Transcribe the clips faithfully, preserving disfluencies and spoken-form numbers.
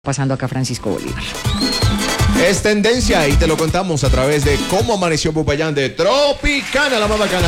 pasando acá Francisco Bolívar. Es tendencia y te lo contamos a través de Cómo Amaneció Popayán de Tropicana, la más bacana.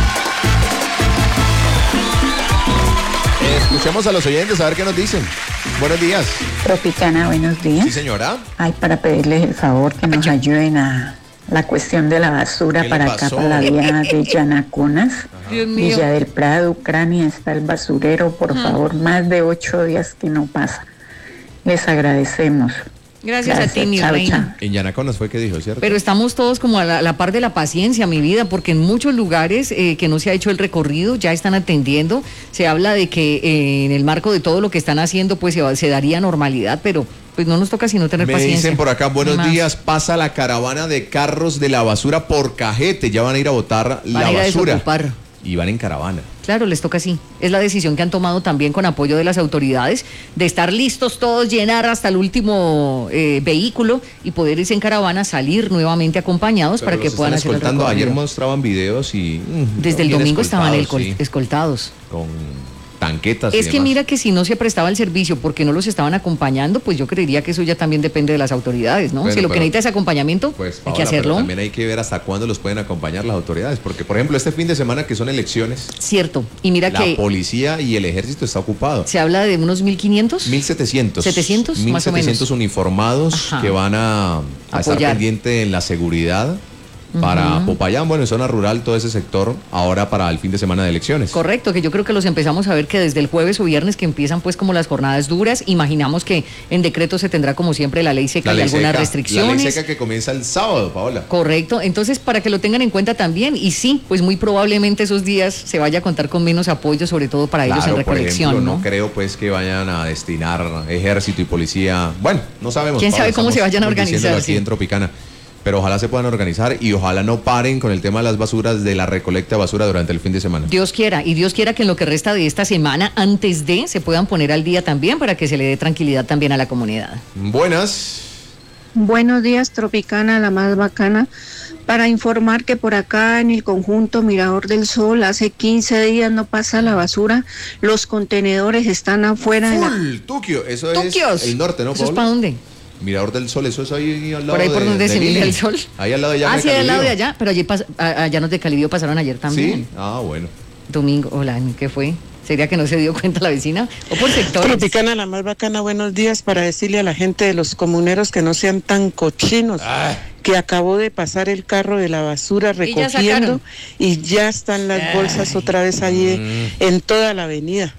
Escuchemos a los oyentes a ver qué nos dicen. Buenos días. Tropicana, buenos días. Sí, señora. Ay, para pedirles el favor que nos ayuden a la cuestión de la basura para acá, para la vía de Yanacunas. Dios mío. Villa del Prado, Ucrania, está el basurero, por Ah. favor, más de ocho días que no pasa. Les agradecemos. Gracias, Gracias, a ti, mi chao, reina. En Yanaconas fue que dijo, ¿cierto? Pero estamos todos como a la, a la par de la paciencia, mi vida, porque en muchos lugares eh, que no se ha hecho el recorrido ya están atendiendo. Se habla de que eh, en el marco de todo lo que están haciendo, pues se, va- se daría normalidad, pero pues no nos toca sino tener Me paciencia. dicen por acá, buenos Más. días, pasa la caravana de carros de la basura por Cajete, ya van a ir a botar Van la a ir a basura. desocupar. Y van en caravana. Claro, les toca así. Es la decisión que han tomado también con apoyo de las autoridades, de estar listos todos, llenar hasta el último eh, vehículo y poder irse en caravana, salir nuevamente acompañados Pero para que los puedan están hacer el escoltando. Ayer recorrido. mostraban videos y... mm, Desde el bien domingo estaban escoltados, elcol- sí, escoltados. con tanquetas y Es que demás. mira que si no se prestaba el servicio porque no los estaban acompañando, pues yo creería que eso ya también depende de las autoridades, ¿no? Bueno, si lo que pero- necesita es acompañamiento, Pues, hay Paola, que pero hacerlo. también hay que ver hasta cuándo los pueden acompañar las autoridades, porque por ejemplo este fin de semana que son elecciones, Cierto. Y mira la que policía y el ejército está ocupado. se habla de unos mil quinientos. mil setecientos. setecientos, más o menos. mil setecientos uniformados Ajá. que van a, a estar Apoyar. pendientes en la seguridad para Ujú. Popayán, bueno, en zona rural, todo ese sector, ahora para el fin de semana de elecciones. Correcto, que yo creo que los empezamos a ver que desde el jueves o viernes que empiezan pues como las jornadas duras, imaginamos que en decreto se tendrá como siempre la ley seca La y ley algunas seca, restricciones. La ley seca que comienza el sábado, Paola. Correcto, entonces para que lo tengan en cuenta también, y sí, pues muy probablemente esos días se vaya a contar con menos apoyo, sobre todo para ellos en Claro, por recolección, ejemplo, ¿no? no creo pues que vayan a destinar ejército y policía. Bueno, no sabemos. ¿Quién Paola, sabe cómo se estamos vayan a diciéndolo organizar, aquí sí. en Tropicana. Pero ojalá se puedan organizar y ojalá no paren con el tema de las basuras, de la recolecta de basura durante el fin de semana. Dios quiera, y Dios quiera que en lo que resta de esta semana, antes de, se puedan poner al día también para que se le dé tranquilidad también a la comunidad. Buenas. Buenos días, Tropicana, la más bacana. Para informar que por acá en el conjunto Mirador del Sol hace quince días no pasa la basura. Los contenedores están afuera de la... Full, Tokio, eso Tuquios. es el norte, ¿no, ¿Eso es Paola? para dónde? Mirador del Sol, eso es ahí al lado Por ahí por de- donde de se Lili. mira el sol. Ahí al lado de allá. Ah, de sí, del lado de Calvillo. allá, pero allí pas- a- allá nos de Calibio pasaron ayer también. Sí, ah, bueno. Domingo, hola, ¿qué fue? ¿Sería que no se dio cuenta la vecina? ¿O por sectores? Tropicana, la más bacana, buenos días para decirle a la gente de los comuneros que no sean tan cochinos, Ah. que acabó de pasar el carro de la basura Y ya sacaron. recogiendo y ya están las bolsas otra vez allí Mm. en toda la avenida.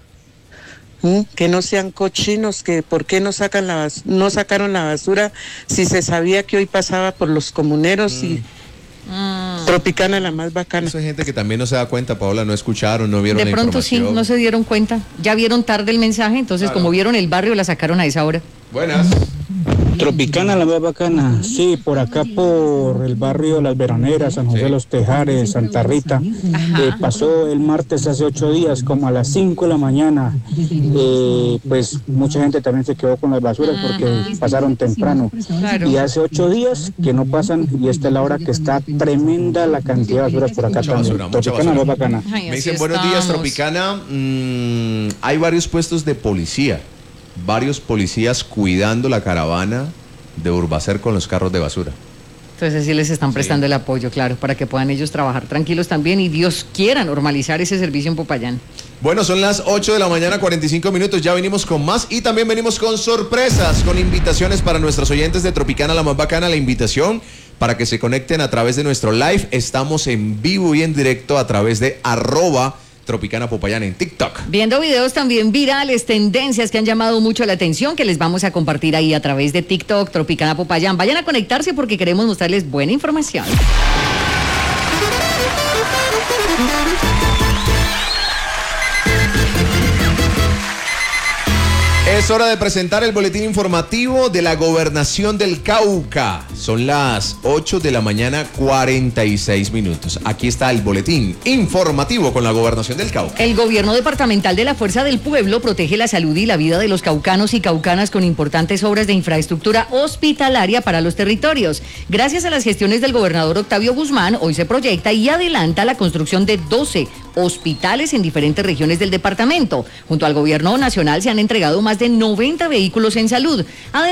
¿Mm? Que no sean cochinos, que por qué no sacan la bas- no sacaron la basura si se sabía que hoy pasaba por los comuneros y Mm. Tropicana, la más bacana. Eso hay gente que también no se da cuenta, Paola, no escucharon, no vieron De la pronto sí, información. no se dieron cuenta. Ya vieron tarde el mensaje, entonces Claro. como vieron el barrio la sacaron a esa hora. Buenas. Tropicana, la más bacana. Sí, por acá por el barrio Las Veraneras, San José Sí. de los Tejares, Santa Rita. Eh, pasó el martes hace ocho días, como a las cinco de la mañana. Eh, pues mucha gente también se quedó con las basuras porque pasaron temprano. Claro. Y hace ocho días que no pasan y esta es la hora que está tremenda la cantidad de basuras por acá Mucha también. basura, mucha Tropicana, la más basura. bacana. Ay, Me así dicen buenos días, estamos. Tropicana. Mm, hay varios puestos de policía, varios policías cuidando la caravana de Urbacer con los carros de basura. Entonces sí les están prestando el apoyo, claro, para que puedan ellos trabajar tranquilos también y Dios quiera normalizar ese servicio en Popayán. Bueno, son las ocho de la mañana, cuarenta y cinco minutos. Ya venimos con más y también venimos con sorpresas, con invitaciones para nuestros oyentes de Tropicana, la más bacana. La invitación para que se conecten a través de nuestro live. Estamos en vivo y en directo a través de arroba Tropicana Popayán en TikTok. Viendo videos también virales, tendencias que han llamado mucho la atención, que les vamos a compartir ahí a través de TikTok, Tropicana Popayán. Vayan a conectarse porque queremos mostrarles buena información. Es hora de presentar el boletín informativo de la Gobernación del Cauca. Son las ocho de la mañana, cuarenta y seis minutos. Aquí está el boletín informativo con la Gobernación del Cauca. El gobierno departamental de la Fuerza del Pueblo protege la salud y la vida de los caucanos y caucanas con importantes obras de infraestructura hospitalaria para los territorios. Gracias a las gestiones del gobernador Octavio Guzmán, hoy se proyecta y adelanta la construcción de doce hospitales en diferentes regiones del departamento. Junto al gobierno nacional se han entregado más de noventa vehículos en salud. Además,